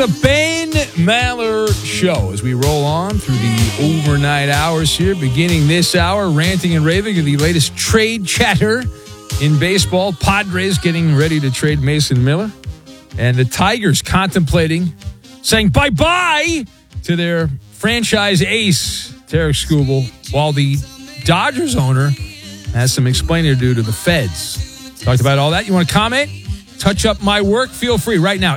the Ben Maller Show as we roll on through the overnight hours here, beginning this hour, ranting and raving of the latest trade chatter in baseball. Padres getting ready to trade Mason Miller, and the Tigers contemplating saying bye-bye to their franchise ace, Tarek Skubal, while the Dodgers owner has some explaining to do to the Feds. Talked about all that. You want to comment? Touch up my work? Feel free right now.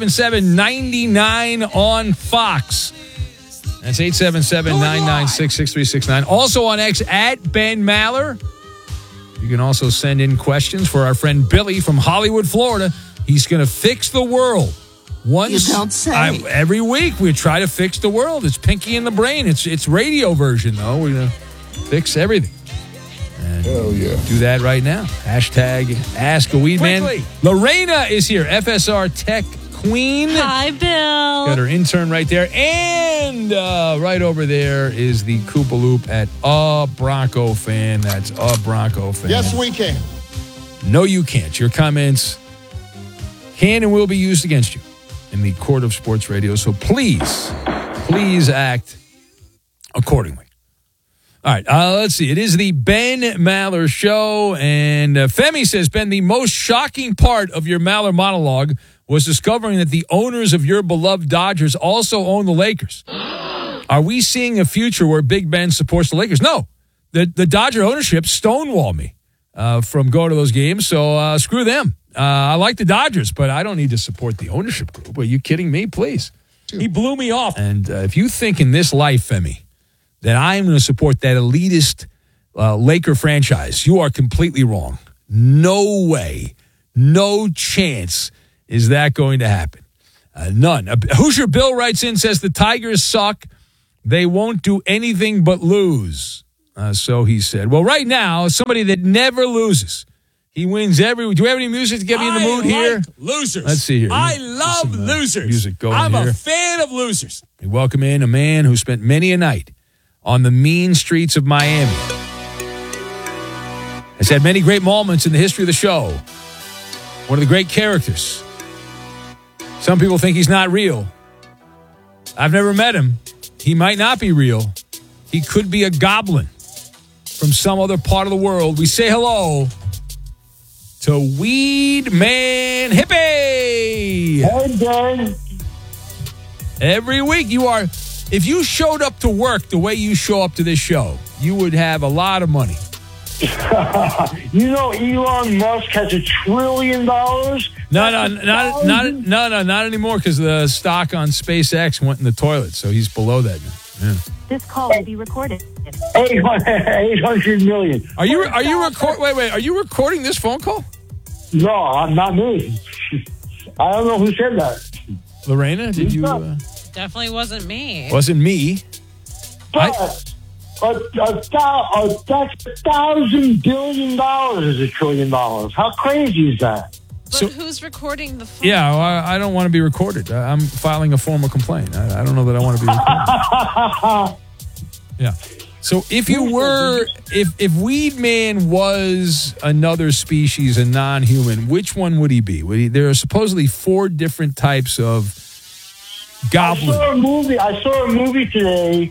877-99 on Fox. That's 877-996-6369. Also on X at Ben Maller. You can also send in questions for our friend Billy from Hollywood, Florida. He's going to fix the world. You don't say. Every week we try to fix the world. It's Pinky in the Brain. It's radio version, though. We're going to fix everything. And hell yeah. do that right now. Hashtag Ask a Weed Man. Lorena is here, FSR Tech Queen. Hi, Bill. Got her intern right there. And right over there is the Koopa Loop at A Bronco Fan. That's A Bronco Fan. Yes, we can. No, you can't. Your comments can and will be used against you in the court of sports radio. So please act accordingly. All right, let's see. It is the Ben Maller Show, and Femi says, Ben, the most shocking part of your Maller monologue was discovering that the owners of your beloved Dodgers also own the Lakers. Are we seeing a future where Big Ben supports the Lakers? No. The Dodger ownership stonewalled me from going to those games, so screw them. I like the Dodgers, but I don't need to support the ownership group. Are you kidding me? Please. He blew me off. And if you think in this life, Femi, that I'm going to support that elitist Laker franchise, you are completely wrong. No way, no chance is that going to happen. None. Hoosier Bill writes in, says the Tigers suck. They won't do anything but lose. So he said. Well, right now, somebody that never loses. He wins every. Do we have any music to get me in the mood here? Losers. Let's see here. I love losers. Music going I'm here. a fan of losers. We welcome in a man who spent many a night on the mean streets of Miami. Has had many great moments in the history of the show. One of the great characters. Some people think he's not real. I've never met him. He might not be real. He could be a goblin from some other part of the world. We say hello to Weed Man Hippie. Hey, Dan. Every week you are... If you showed up to work the way you show up to this show, you would have a lot of money. You know Elon Musk has $1 trillion? No, not anymore because the stock on SpaceX went in the toilet, so he's below that now. Yeah. This call will be recorded. 800 million. Are you recording this phone call? No, I'm not me. I don't know who said that. Lorena, did you? Definitely wasn't me. Wasn't me. But that's $1,000 billion is $1 trillion. How crazy is that? But who's recording the phone? Yeah, well, I don't want to be recorded. I'm filing a formal complaint. I don't know that I want to be recorded. Yeah. So if you were, if Weed Man was another species, a non-human, which one would he be? There are supposedly 4 different types of goblin. I saw a movie today.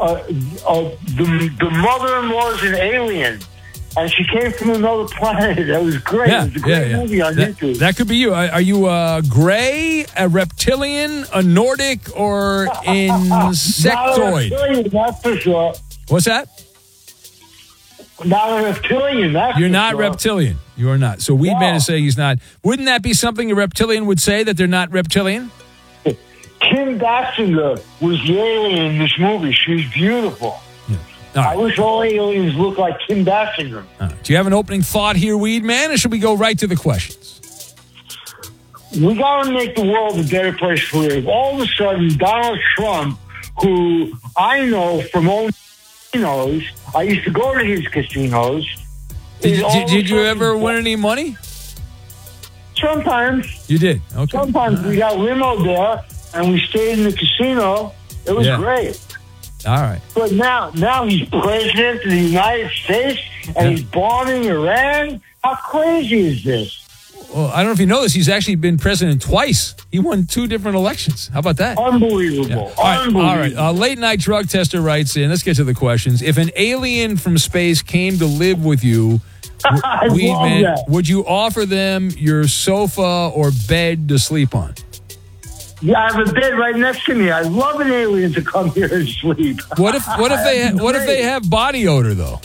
The mother-in-law is an alien, and she came from another planet. That was great. Yeah, it was a great movie on YouTube. That could be you. Are you a gray, a reptilian, a Nordic, or insectoid? Not a reptilian, that's for sure. What's that? Not a reptilian. You're not reptilian. You are not. So Weed Man is saying he's not. Wouldn't that be something a reptilian would say, that they're not reptilian? Kim Basinger was the alien in this movie. She's beautiful. Yeah. Right. I wish all aliens looked like Kim Basinger. Right. Do you have an opening thought here, Weed Man, or should we go right to the questions? We got to make the world a better place to live. All of a sudden, Donald Trump, who I know from all casinos, I used to go to his casinos. Did you ever win any money? Sometimes. You did? Okay. Sometimes we got limo there, and we stayed in the casino. It was great. All right. But now he's president of the United States, and he's bombing Iran. How crazy is this? Well, I don't know if you know this. He's actually been president twice. He won 2 different elections. How about that? Unbelievable. Yeah. Unbelievable. All right. Late night drug tester writes in. Let's get to the questions. If an alien from space came to live with you, I love that. would you offer them your sofa or bed to sleep on? Yeah, I have a bed right next to me. I'd love an alien to come here and sleep. What if they have body odor though?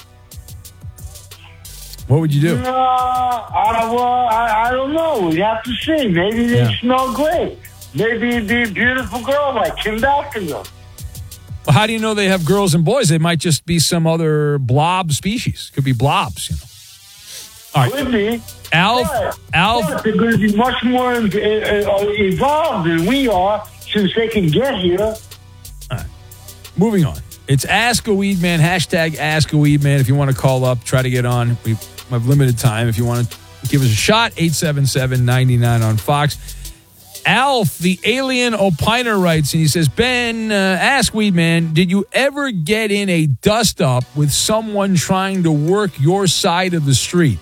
What would you do? I don't know. We have to see. Maybe they smell great. Maybe it'd be a beautiful girl like Kim Basinger. Well, how do you know they have girls and boys? They might just be some other blob species. Could be blobs, you know. All right. Could be. Alf. But they're going to be much more evolved than we are since they can get here. All right. Moving on. It's Ask a Weed Man, hashtag Ask a Weed Man. If you want to call up, try to get on. We have limited time. If you want to give us a shot, 877-99 on Fox. Alf, the alien opiner, writes, and he says, Ben, Ask Weed Man, did you ever get in a dust-up with someone trying to work your side of the street?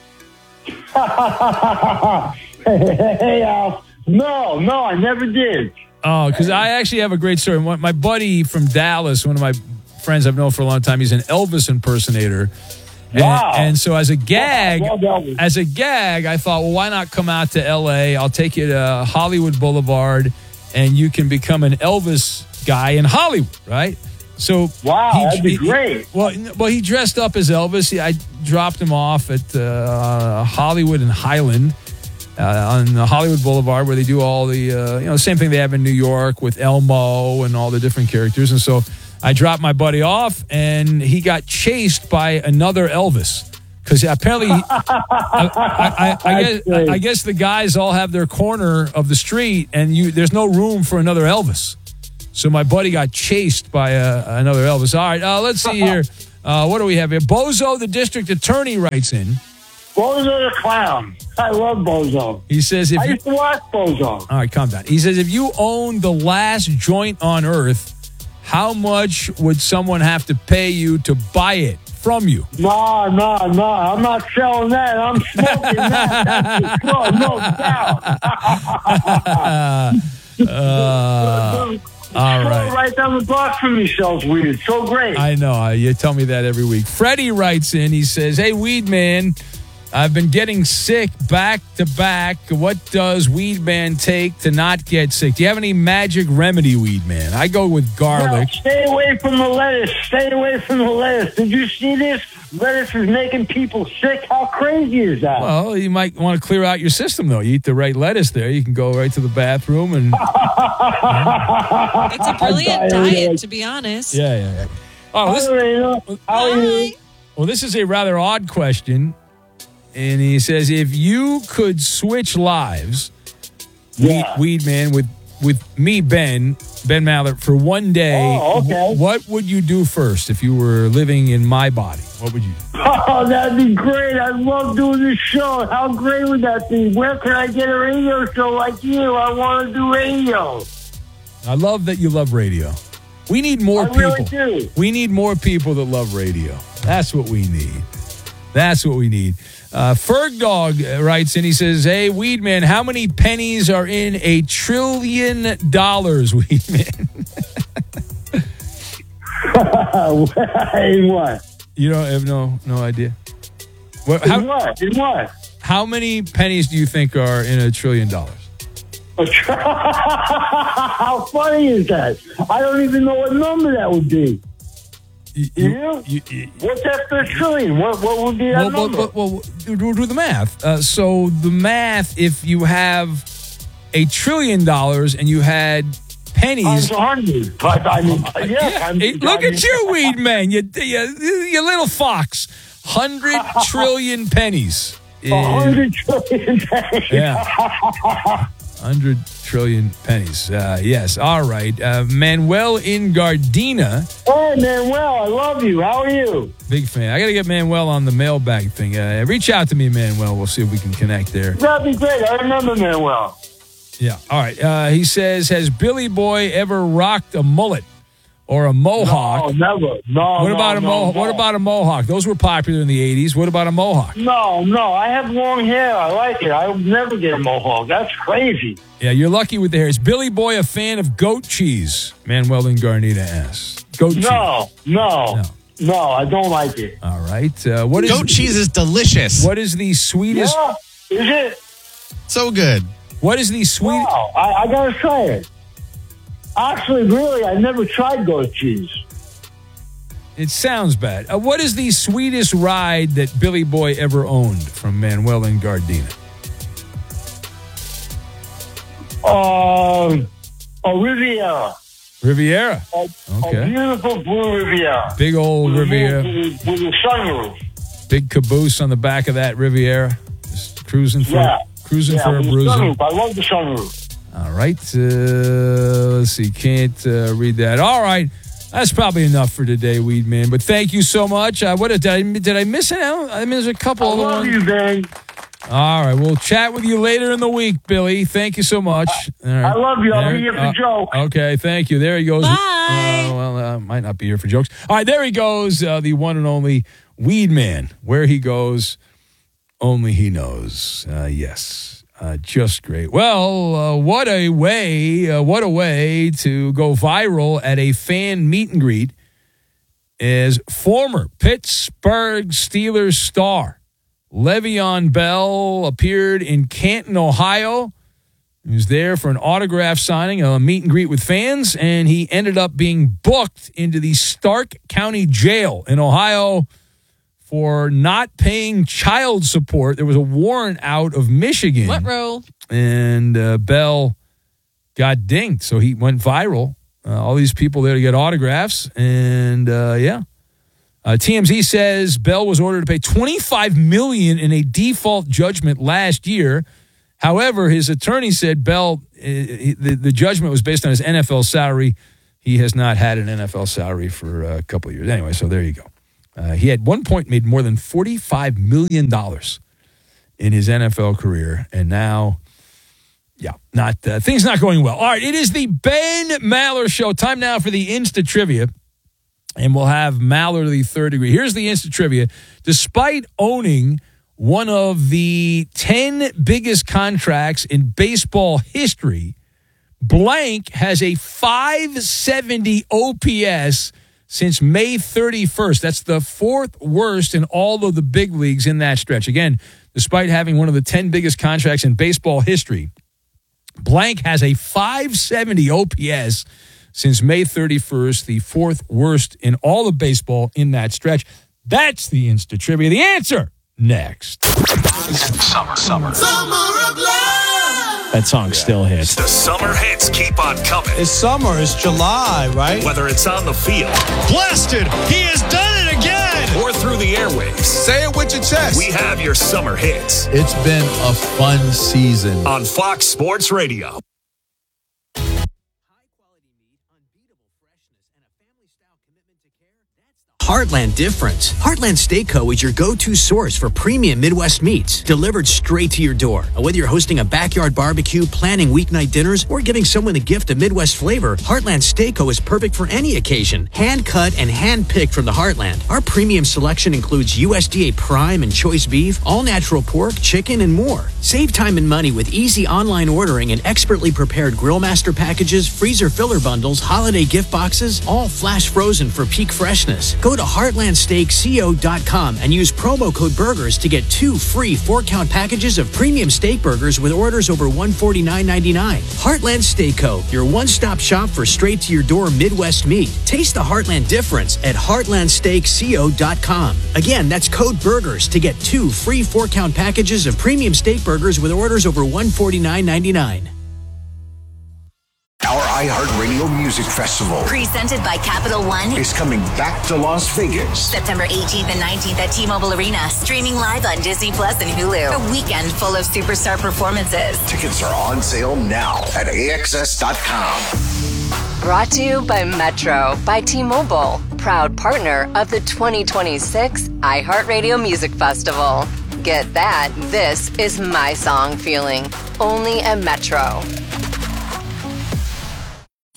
Hey, Alf. No, I never did. Oh, because I actually have a great story. My buddy from Dallas, one of my friends I've known for a long time, he's an Elvis impersonator. Wow. And so as a gag, I thought, well, why not come out to L.A.? I'll take you to Hollywood Boulevard, and you can become an Elvis guy in Hollywood, right? So wow, that'd be great. Well, he dressed up as Elvis. I dropped him off at Hollywood and Highland on Hollywood Boulevard, where they do all the same thing they have in New York with Elmo and all the different characters. And so I dropped my buddy off, and he got chased by another Elvis. Because apparently, I guess the guys all have their corner of the street, and there's no room for another Elvis. So my buddy got chased by another Elvis. All right, let's see here. What do we have here? Bozo, the district attorney, writes in. Bozo the clown. I love Bozo. He says, I used to watch Bozo. All right, calm down. He says, if you own the last joint on earth, how much would someone have to pay you to buy it from you? No. I'm not selling that. I'm smoking that. That's for sure. No doubt. All right. Right down the block from me sells weed. It's so great. I know. You tell me that every week. Freddie writes in. He says, hey, Weed Man, I've been getting sick back to back. What does Weed Man take to not get sick? Do you have any magic remedy, Weed Man? I go with garlic. No, stay away from the lettuce. Stay away from the lettuce. Did you see this? Lettuce is making people sick. How crazy is that? Well, you might want to clear out your system, though. You eat the right lettuce there. You can go right to the bathroom. And it's a brilliant diet, to be honest. Yeah. Oh, this is a rather odd question. And he says, if you could switch lives, Weed Man, with me, Ben Maller, for one day, what would you do first if you were living in my body? What would you do? Oh, that'd be great. I love doing this show. How great would that be? Where can I get a radio show like you? I want to do radio. I love that you love radio. We need more people. Really do. We need more people that love radio. That's what we need. Ferg Dog writes in. He says, hey, Weed Man, how many pennies are in $1 trillion, Weed Man? In what? You don't have no idea? In what? How many pennies do you think are in $1 trillion? How funny is that? I don't even know what number that would be. What's after $1 trillion? What would be that number? Well, do the math. So the math, if you have $1 trillion and you had pennies. $100. But I mean, look at you, Weed Man. You little fox. 100 trillion pennies. 100 trillion pennies. Yeah. 100 trillion pennies. Yes. All right. Manuel in Gardena. Hey, Manuel, I love you. How are you? Big fan. I got to get Manuel on the mailbag thing. Reach out to me, Manuel. We'll see if we can connect there. That'd be great. I remember Manuel. Yeah. All right. He says, has Billy Boy ever rocked a mullet? or a mohawk? No, never. No. What about What about a mohawk? Those were popular in the 80s. What about a mohawk? No. I have long hair. I like it. I would never get a mohawk. That's crazy. Yeah, you're lucky with the hair. Is Billy Boy a fan of goat cheese? Manuel and Garnita asks. Goat cheese. No, I don't like it. All right. What is goat cheese is delicious. What is the sweetest? Yeah, is it? So good. What is the sweet? Wow, I gotta try it. Actually, really, I never tried goat cheese. It sounds bad. What is the sweetest ride that Billy Boy ever owned? From Manuel and Gardena. Riviera. Riviera. Okay. A beautiful blue Riviera. Big old Riviera. With a sunroof. Big caboose on the back of that Riviera. Just cruising for a bruising. I love the sunroof. All right. Let's see. Can't read that. All right. That's probably enough for today, Weed Man. But thank you so much. Did I miss it out? I mean, there's a couple of love you, man. All right. We'll chat with you later in the week, Billy. Thank you so much. All right. I love you. I'll be here for jokes. Okay. Thank you. There he goes. Bye. Might not be here for jokes. All right. There he goes. The one and only Weed Man. Where he goes, only he knows. Yes. Just great. Well, what a way to go viral at a fan meet and greet is former Pittsburgh Steelers star Le'Veon Bell appeared in Canton, Ohio. He was there for an autograph signing, a meet and greet with fans, and he ended up being booked into the Stark County Jail in Ohio for not paying child support. There was a warrant out of Michigan. What row? And Bell got dinged, so he went viral. All these people there to get autographs, and TMZ says Bell was ordered to pay $25 million in a default judgment last year. However, his attorney said Bell, the judgment was based on his NFL salary. He has not had an NFL salary for a couple of years. Anyway, so there you go. He at one point made more than $45 million in his NFL career, and now, things not going well. All right, it is the Ben Maller Show. Time now for the Insta Trivia, and we'll have Maller the third degree. Here's the Insta Trivia. Despite owning one of the 10 biggest contracts in baseball history, blank has a 570 OPS since May 31st. That's the fourth worst in all of the big leagues in that stretch. Again, despite having one of the 10 biggest contracts in baseball history, blank has a 570 OPS since May 31st, the fourth worst in all of baseball in that stretch. That's the Insta Trivia. The answer next. Summer of love. That song still hits. The summer hits keep on coming. It's summer. It's July, right? Whether it's on the field. Blasted. He has done it again. Or through the airwaves. Say it with your chest. We have your summer hits. It's been a fun season. On Fox Sports Radio. Heartland Difference. Heartland Steakco is your go-to source for premium Midwest meats delivered straight to your door. Whether you're hosting a backyard barbecue, planning weeknight dinners, or giving someone a gift of Midwest flavor, Heartland Steakco is perfect for any occasion. Hand-cut and hand-picked from the Heartland. Our premium selection includes USDA prime and choice beef, all-natural pork, chicken, and more. Save time and money with easy online ordering and expertly prepared Grill Master packages, freezer filler bundles, holiday gift boxes, all flash frozen for peak freshness. Go to heartlandsteakco.com and use promo code BURGERS to get 2 free 4-count packages of premium steak burgers with orders over $149.99. Heartland Steakco, your one-stop shop for straight-to-your-door Midwest meat. Taste the Heartland difference at heartlandsteakco.com. Again, that's code BURGERS to get 2 free 4-count packages of premium steak burgers with orders over $149.99. Our iHeartRadio Music Festival, presented by Capital One, is coming back to Las Vegas. September 18th and 19th at T-Mobile Arena, streaming live on Disney Plus and Hulu. A weekend full of superstar performances. Tickets are on sale now at AXS.com. Brought to you by Metro by T-Mobile, proud partner of the 2026 iHeartRadio Music Festival. Get that, this is my song feeling, only at Metro.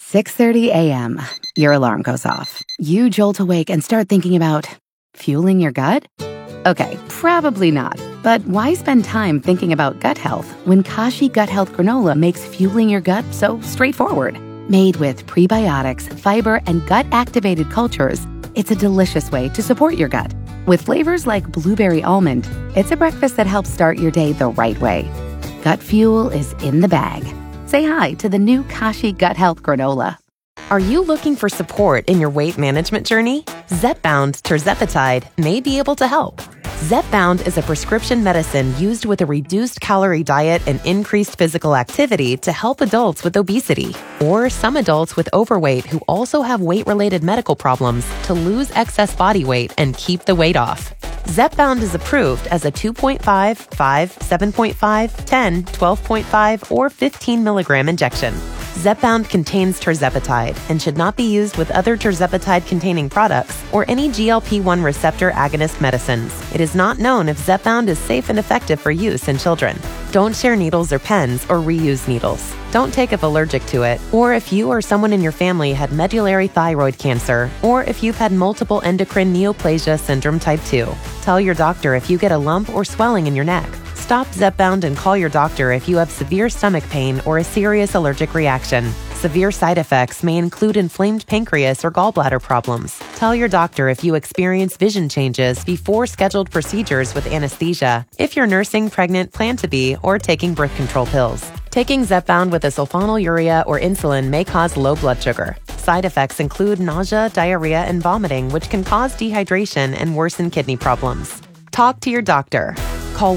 6:30 a.m. Your alarm goes off. You jolt awake and start thinking about fueling your gut? Okay, probably not. But why spend time thinking about gut health when Kashi Gut Health Granola makes fueling your gut so straightforward? Made with prebiotics, fiber, and gut-activated cultures, it's a delicious way to support your gut. With flavors like blueberry almond, it's a breakfast that helps start your day the right way. Gut fuel is in the bag. Say hi to the new Kashi Gut Health Granola. Are you looking for support in your weight management journey? Zepbound tirzepatide may be able to help. Zepbound is a prescription medicine used with a reduced calorie diet and increased physical activity to help adults with obesity or some adults with overweight who also have weight-related medical problems to lose excess body weight and keep the weight off. Zepbound is approved as a 2.5, 5, 7.5, 10, 12.5, or 15 milligram injection. Zepbound contains tirzepatide and should not be used with other tirzepatide-containing products or any GLP-1 receptor agonist medicines. It is not known if Zepbound is safe and effective for use in children. Don't share needles or pens or reuse needles. Don't take if allergic to it, or if you or someone in your family had medullary thyroid cancer, or if you've had multiple endocrine neoplasia syndrome type 2. Tell your doctor if you get a lump or swelling in your neck. Stop Zepbound and call your doctor if you have severe stomach pain or a serious allergic reaction. Severe side effects may include inflamed pancreas or gallbladder problems. Tell your doctor if you experience vision changes before scheduled procedures with anesthesia, if you're nursing, pregnant, plan to be, or taking birth control pills. Taking Zepbound with a sulfonylurea or insulin may cause low blood sugar. Side effects include nausea, diarrhea, and vomiting, which can cause dehydration and worsen kidney problems. Talk to your doctor. Call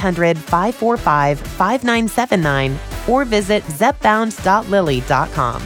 1-800-545-5979 or visit zepbound.lily.com.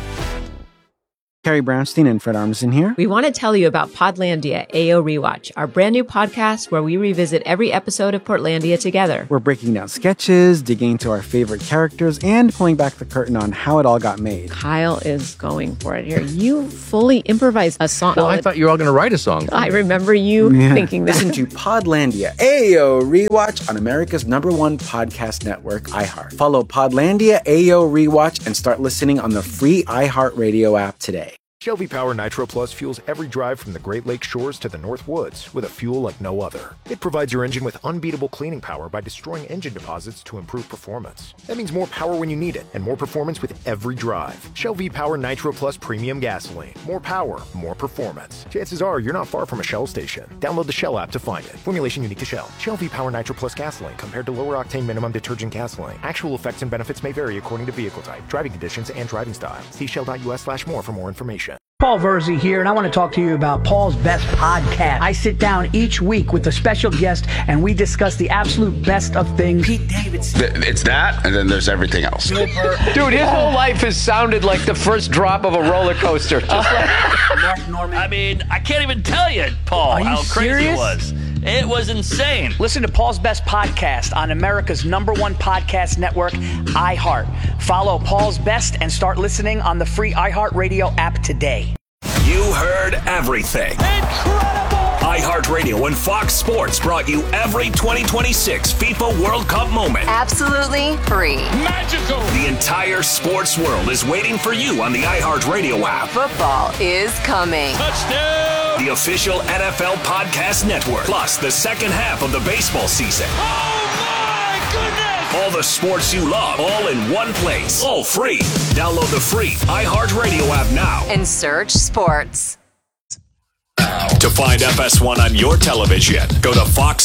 Carrie Brownstein and Fred Armisen here. We want to tell you about Podlandia AO Rewatch, our brand new podcast where we revisit every episode of Portlandia together. We're breaking down sketches, digging into our favorite characters, and pulling back the curtain on how it all got made. Kyle is going for it here. You fully improvised a song. Well, I thought you were all going to write a song. I remember you thinking that. Listen to Podlandia AO Rewatch on America's #1 podcast network, iHeart. Follow Podlandia AO Rewatch and start listening on the free iHeartRadio app today. Shell V-Power Nitro Plus fuels every drive from the Great Lakes shores to the North Woods with a fuel like no other. It provides your engine with unbeatable cleaning power by destroying engine deposits to improve performance. That means more power when you need it and more performance with every drive. Shell V-Power Nitro Plus Premium Gasoline. More power, more performance. Chances are you're not far from a Shell station. Download the Shell app to find it. Formulation unique to Shell. Shell V-Power Nitro Plus Gasoline compared to lower octane minimum detergent gasoline. Actual effects and benefits may vary according to vehicle type, driving conditions, and driving style. See shell.us/more for more information. Paul Verzi here, and I want to talk to you about Paul's Best Podcast. I sit down each week with a special guest, and we discuss the absolute best of things. Pete Davidson. It's that, and then there's everything else. Dude, his whole life has sounded like the first drop of a roller coaster. Just like Mark Norman. I mean, I can't even tell you, Paul, how crazy it was. It was insane. Listen to Paul's Best Podcast on America's #1 podcast network, iHeart. Follow Paul's Best and start listening on the free iHeartRadio app today. You heard everything. Incredible! iHeartRadio and Fox Sports brought you every 2026 FIFA World Cup moment. Absolutely free. Magical! The entire sports world is waiting for you on the iHeartRadio app. Football is coming. Touchdown! The official NFL podcast network. Plus the second half of the baseball season. Oh my goodness! All the sports you love, all in one place. All free. Download the free iHeartRadio app now. And search sports. To find FS1 on your television, go to Fox